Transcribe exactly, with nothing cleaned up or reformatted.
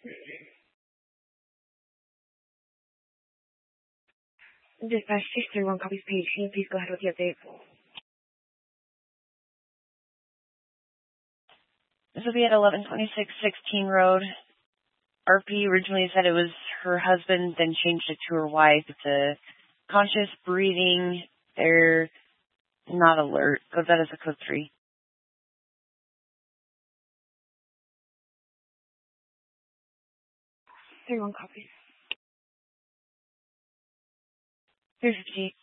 Dispatch six three one copies page. Can you please go ahead with the update? This will be at eleven twenty-six sixteen Road. R P originally said it was her husband, then changed it to her wife. It's a conscious breathing. They're not alert. Goes out as a code three. Three one copies. Here's fifty-eight.